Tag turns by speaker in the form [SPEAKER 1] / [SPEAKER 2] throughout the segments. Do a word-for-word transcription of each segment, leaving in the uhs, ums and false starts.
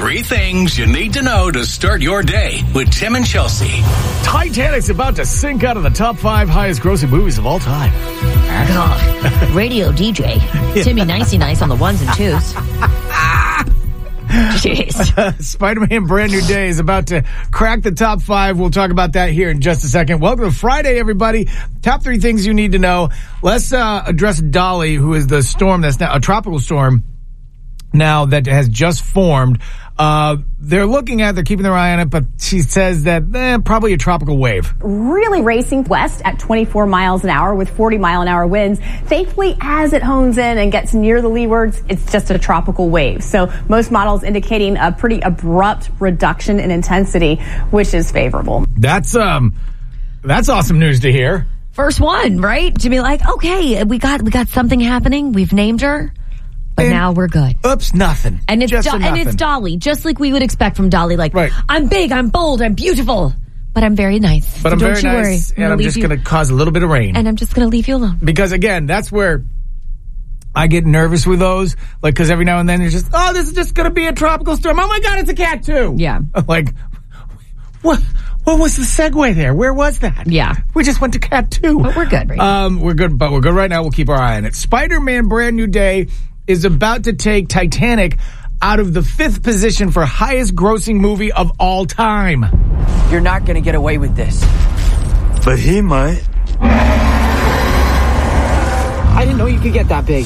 [SPEAKER 1] Three things you need to know to start your day with Tim and Chelsea.
[SPEAKER 2] Titanic's about to sink out of the top five highest grossing movies of all time.
[SPEAKER 3] God. Radio D J. Timmy Nicey Nice on the ones and twos. Jeez.
[SPEAKER 2] Spider-Man Brand New Day is about to crack the top five. We'll talk about that here in just a second. Welcome to Friday, everybody. Top three things you need to know. Let's uh, address Dolly, who is the storm that's now a tropical storm now that has just formed. Uh, they're looking at, they're keeping their eye on it, but she says that eh, probably a tropical wave.
[SPEAKER 4] Really racing west at twenty-four miles an hour with forty mile an hour winds. Thankfully, as it hones in and gets near the leewards, it's just a tropical wave. So most models indicating a pretty abrupt reduction in intensity, which is favorable.
[SPEAKER 2] That's, um, that's awesome news to hear.
[SPEAKER 3] First one, right? To be like, okay, we got, we got something happening. We've named her. But
[SPEAKER 2] and,
[SPEAKER 3] now we're good.
[SPEAKER 2] Oops, nothing.
[SPEAKER 3] And it's
[SPEAKER 2] just
[SPEAKER 3] Do-
[SPEAKER 2] and
[SPEAKER 3] it's Dolly, just like we would expect from Dolly. Like,
[SPEAKER 2] right.
[SPEAKER 3] I'm big, I'm bold, I'm beautiful, but I'm very nice.
[SPEAKER 2] But
[SPEAKER 3] so
[SPEAKER 2] I'm
[SPEAKER 3] don't
[SPEAKER 2] very
[SPEAKER 3] you
[SPEAKER 2] nice,
[SPEAKER 3] worry.
[SPEAKER 2] and I'm just going to cause a little bit of rain.
[SPEAKER 3] And I'm just going to leave you alone.
[SPEAKER 2] Because again, that's where I get nervous with those. Like, because every now and then it's just, oh, this is just going to be a tropical storm. Oh my God, it's a cat too.
[SPEAKER 3] Yeah.
[SPEAKER 2] Like, what? What was the segue there? Where was that?
[SPEAKER 3] Yeah.
[SPEAKER 2] We just went to cat two.
[SPEAKER 3] But we're good right now.
[SPEAKER 2] Um, we're good, but we're good right now. We'll keep our eye on it. Spider-Man Brand New Day is about to take Titanic out of the fifth position for highest grossing movie of all time.
[SPEAKER 5] You're not going to get away with this.
[SPEAKER 6] But he might.
[SPEAKER 5] I didn't know you could get that big.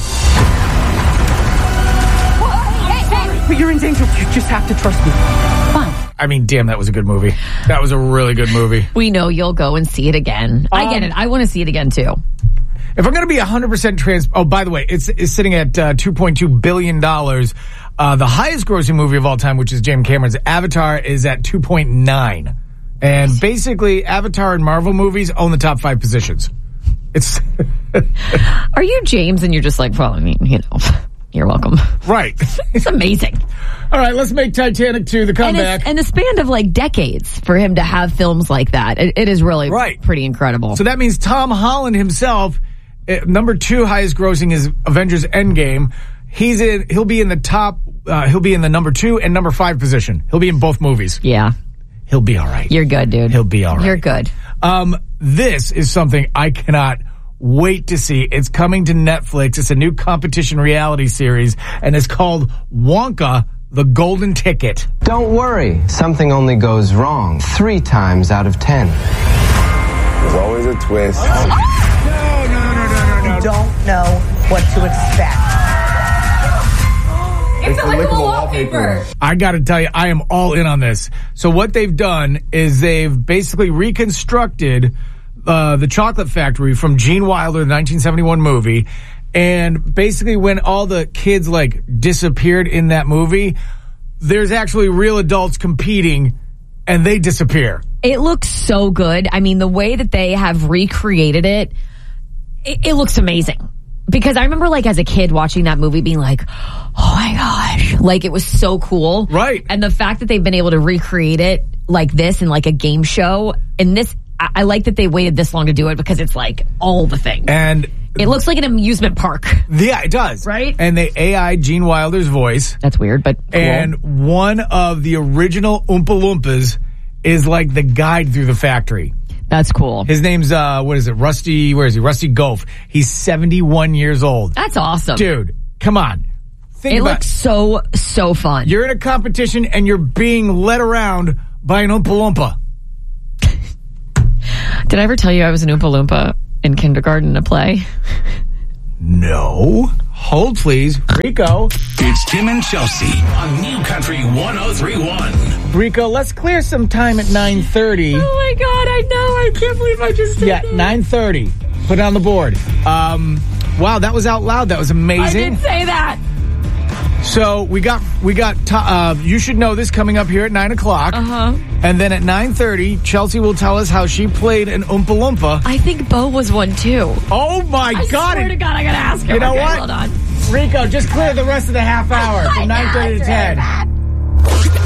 [SPEAKER 5] But you're in danger. You just have to trust me.
[SPEAKER 3] Fine.
[SPEAKER 2] I mean, damn, that was a good movie. That was a really good movie.
[SPEAKER 3] We know you'll go and see it again. Um, I get it. I want to see it again too.
[SPEAKER 2] If I'm going to be one hundred percent trans... Oh, by the way, it's, it's sitting at uh, two point two billion dollars. Uh, the highest grossing movie of all time, which is James Cameron's Avatar, is at two point nine. And basically, Avatar and Marvel movies own the top five positions. It's...
[SPEAKER 3] Are you James and you're just like, well, I mean, you know, you're welcome.
[SPEAKER 2] Right.
[SPEAKER 3] It's amazing.
[SPEAKER 2] All right, let's make Titanic two the comeback.
[SPEAKER 3] And, and the span of like decades for him to have films like that. It, it is really
[SPEAKER 2] right.
[SPEAKER 3] pretty incredible.
[SPEAKER 2] So that means Tom Holland himself... Number two highest grossing is Avengers Endgame. He's in, he'll be in the top, uh, he'll be in the number two and number five position. He'll be in both movies.
[SPEAKER 3] Yeah.
[SPEAKER 2] He'll be all right.
[SPEAKER 3] You're good, dude.
[SPEAKER 2] He'll be all right.
[SPEAKER 3] You're good.
[SPEAKER 2] Um, this is something I cannot wait to see. It's coming to Netflix. It's a new competition reality series, and it's called Wonka, the Golden Ticket.
[SPEAKER 7] Don't worry. Something only goes wrong three times out of ten.
[SPEAKER 8] There's always a twist.
[SPEAKER 9] Don't know what to expect.
[SPEAKER 8] It's a lickable wallpaper.
[SPEAKER 2] I gotta tell you, I am all in on this. So what they've done is they've basically reconstructed uh, the Chocolate Factory from Gene Wilder, the nineteen seventy-one movie, and basically when all the kids like disappeared in that movie, there's actually real adults competing and they disappear.
[SPEAKER 3] It looks so good. I mean, the way that they have recreated it, It, it looks amazing. Because I remember like as a kid watching that movie being like, oh my gosh, like it was so cool.
[SPEAKER 2] Right.
[SPEAKER 3] And the fact that they've been able to recreate it like this in like a game show, and this, I, I like that they waited this long to do it because it's like all the things.
[SPEAKER 2] And
[SPEAKER 3] it looks like an amusement park.
[SPEAKER 2] Yeah, it does.
[SPEAKER 3] Right?
[SPEAKER 2] And they A I'd Gene Wilder's voice.
[SPEAKER 3] That's weird, but cool.
[SPEAKER 2] And one of the original Oompa Loompas is like the guide through the factory.
[SPEAKER 3] That's cool.
[SPEAKER 2] His name's, uh, what is it? Rusty, where is he? Rusty Gulf. He's seventy-one years old.
[SPEAKER 3] That's awesome.
[SPEAKER 2] Dude, come on. Think
[SPEAKER 3] it
[SPEAKER 2] about
[SPEAKER 3] looks so, so fun.
[SPEAKER 2] You're in a competition and you're being led around by an Oompa Loompa.
[SPEAKER 3] Did I ever tell you I was an Oompa Loompa in kindergarten in a play?
[SPEAKER 2] No. Hold, please. Rico.
[SPEAKER 1] It's Tim and Chelsea on New Country one oh three point one.
[SPEAKER 2] Rico, let's clear some time at nine thirty.
[SPEAKER 3] Oh my God, I know. I can't believe I just said
[SPEAKER 2] Yeah,
[SPEAKER 3] that.
[SPEAKER 2] nine thirty. Put it on the board. Um, wow, that was out loud. That was amazing.
[SPEAKER 3] I did say that.
[SPEAKER 2] So we got, we got, to, uh, you should know this coming up here at nine o'clock.
[SPEAKER 3] Uh-huh.
[SPEAKER 2] And then at nine thirty, Chelsea will tell us how she played an Oompa Loompa.
[SPEAKER 3] I think Bo was one too.
[SPEAKER 2] Oh my
[SPEAKER 3] I
[SPEAKER 2] God.
[SPEAKER 3] I swear to God, I gotta ask her.
[SPEAKER 2] You know
[SPEAKER 3] okay,
[SPEAKER 2] what?
[SPEAKER 3] Hold on.
[SPEAKER 2] Rico, just clear the rest of the half hour from nine thirty to ten.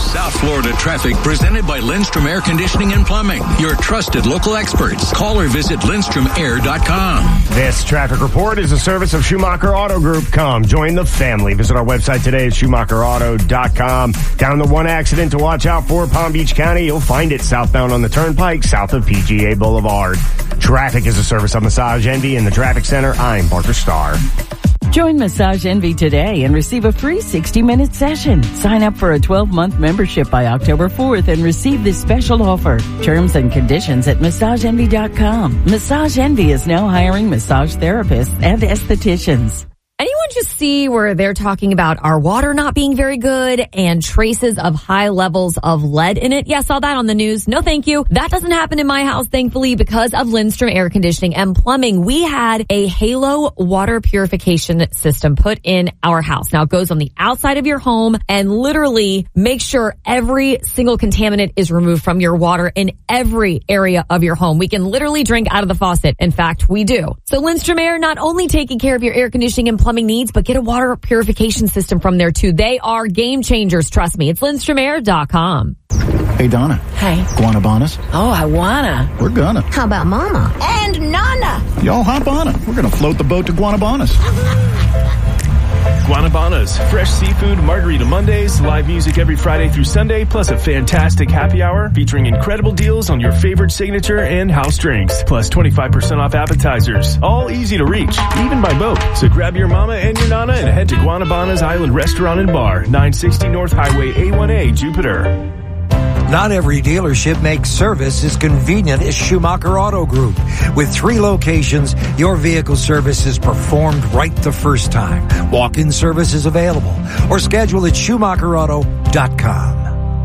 [SPEAKER 1] South Florida traffic presented by Lindstrom Air Conditioning and Plumbing. Your trusted local experts. Call or visit lindstrom air dot com.
[SPEAKER 10] This traffic report is a service of Schumacher Auto Group. Come, join the family. Visit our website today at schumacher auto dot com. Down the one accident to watch out for, Palm Beach County. You'll find it southbound on the Turnpike, south of P G A Boulevard. Traffic is a service of Massage Envy in the Traffic Center. I'm Parker Starr.
[SPEAKER 11] Join Massage Envy today and receive a free sixty-minute session. Sign up for a twelve-month membership by October fourth and receive this special offer. Terms and conditions at massage envy dot com. Massage Envy is now hiring massage therapists and estheticians.
[SPEAKER 3] Anyone just see where they're talking about our water not being very good and traces of high levels of lead in it? Yeah, saw that on the news. No, thank you. That doesn't happen in my house, thankfully, because of Lindstrom Air Conditioning and Plumbing. We had a Halo water purification system put in our house. Now, it goes on the outside of your home and literally makes sure every single contaminant is removed from your water in every area of your home. We can literally drink out of the faucet. In fact, we do. So Lindstrom Air not only taking care of your air conditioning and plumbing needs, but get a water purification system from there too. They are game changers. Trust me. It's lindstrom air dot com.
[SPEAKER 12] Hey, Donna.
[SPEAKER 13] Hey.
[SPEAKER 12] Guanabanas?
[SPEAKER 13] Oh, I wanna.
[SPEAKER 12] We're gonna.
[SPEAKER 13] How about Mama? And Nana?
[SPEAKER 12] Y'all hop on it. We're gonna float the boat to Guanabanas.
[SPEAKER 14] Guanabanas, fresh seafood, margarita Mondays, live music every Friday through Sunday, plus a fantastic happy hour featuring incredible deals on your favorite signature and house drinks, plus twenty-five percent off appetizers. All easy to reach, even by boat. So grab your mama and your nana and head to Guanabanas Island Restaurant and Bar, nine sixty North Highway A one A, Jupiter.
[SPEAKER 15] Not every dealership makes service as convenient as Schumacher Auto Group. With three locations, your vehicle service is performed right the first time. Walk-in service is available or schedule at schumacher auto dot com.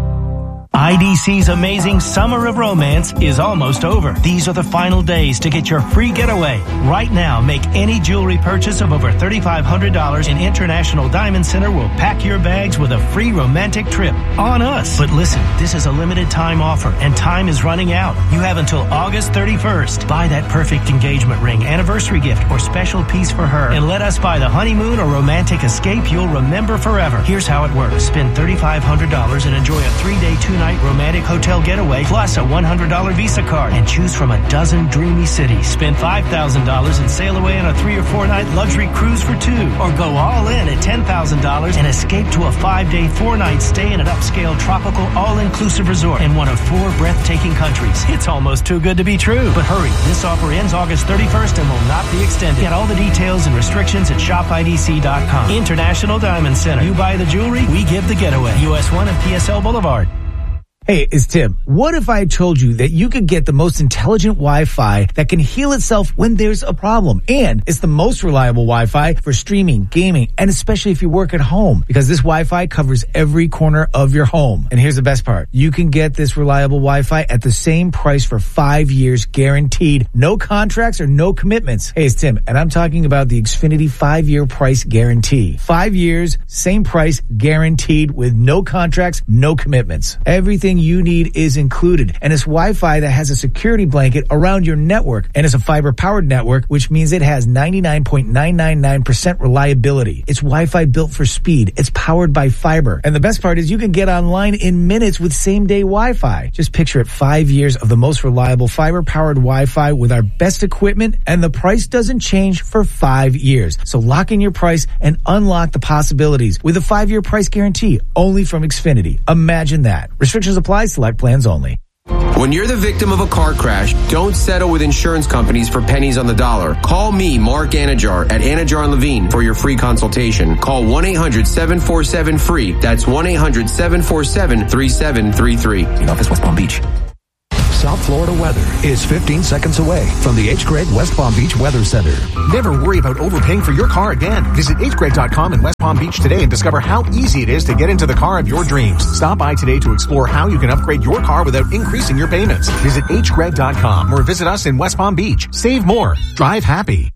[SPEAKER 16] I D C's amazing Summer of Romance is almost over. These are the final days to get your free getaway. Right now, make any jewelry purchase of over three thousand five hundred dollars and International Diamond Center will pack your bags with a free romantic trip on us. But listen, this is a limited time offer and time is running out. You have until August thirty-first. Buy that perfect engagement ring, anniversary gift, or special piece for her and let us buy the honeymoon or romantic escape you'll remember forever. Here's how it works. Spend three thousand five hundred dollars and enjoy a three-day, two-night romantic hotel getaway plus a one hundred dollars Visa card and choose from a dozen dreamy cities. Spend five thousand dollars and sail away on a three or four night luxury cruise for two, or go all in at ten thousand dollars and escape to a five day, four night stay in an upscale tropical all-inclusive resort in one of four breathtaking countries. It's almost too good to be true. But hurry, this offer ends August thirty-first and will not be extended. Get all the details and restrictions at shop I D C dot com. International Diamond Center. You buy the jewelry, we give the getaway. U S one and P S L Boulevard.
[SPEAKER 2] Hey, it's Tim. What if I told you that you could get the most intelligent Wi-Fi that can heal itself when there's a problem? And it's the most reliable Wi-Fi for streaming, gaming, and especially if you work at home, because this Wi-Fi covers every corner of your home. And here's the best part. You can get this reliable Wi-Fi at the same price for five years guaranteed. No contracts or no commitments. Hey, it's Tim, and I'm talking about the Xfinity five-year price guarantee. Five years, same price, guaranteed with no contracts, no commitments. Everything you need is included, and it's Wi-Fi that has a security blanket around your network, and it's a fiber-powered network, which means it has ninety-nine point nine nine nine percent reliability. It's Wi-Fi built for speed. It's powered by fiber, and the best part is you can get online in minutes with same-day Wi-Fi. Just picture it, five years of the most reliable fiber-powered Wi-Fi with our best equipment, and the price doesn't change for five years. So lock in your price and unlock the possibilities with a five-year price guarantee only from Xfinity. Imagine that. Restrictions apply. Select plans only.
[SPEAKER 17] When you're the victim of a car crash, don't settle with insurance companies for pennies on the dollar. Call me, Mark Anajar, at Anajar and Levine for your free consultation. Call one eight hundred seven four seven free. That's one eight hundred seven four seven three seven three three. In office, West Palm Beach.
[SPEAKER 18] South Florida weather is fifteen seconds away from the H. Gregg West Palm Beach Weather Center. Never worry about overpaying for your car again. Visit H Gregg dot com in West Palm Beach today and discover how easy it is to get into the car of your dreams. Stop by today to explore how you can upgrade your car without increasing your payments. Visit H Gregg dot com or visit us in West Palm Beach. Save more. Drive happy.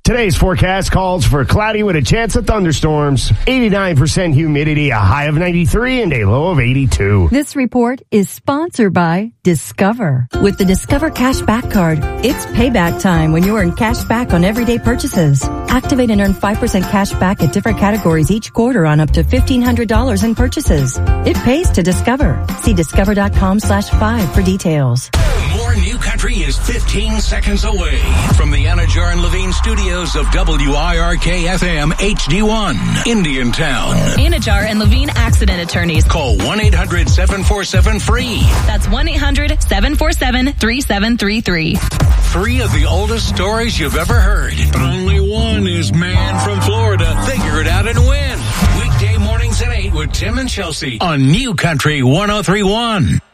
[SPEAKER 10] Today's forecast calls for cloudy with a chance of thunderstorms, eighty-nine percent humidity, a high of ninety-three, and a low of eighty-two.
[SPEAKER 19] This report is sponsored by Discover. With the Discover Cash Back Card, it's payback time when you earn cash back on everyday purchases. Activate and earn five percent cash back at different categories each quarter on up to fifteen hundred dollars in purchases. It pays to Discover. See discover.com slash five for details.
[SPEAKER 1] More New Country is fifteen seconds away from the Anajar and Levine studios of W I R K F M H D one, Indiantown.
[SPEAKER 20] Anajar and Levine accident attorneys.
[SPEAKER 1] Call one eight hundred seven four seven free.
[SPEAKER 20] That's one eight hundred seven four seven three seven three three.
[SPEAKER 1] Three of the oldest stories you've ever heard, but only one is Man from Florida. Figure it out and win. Weekday mornings at eight with Tim and Chelsea on New Country one oh three point one.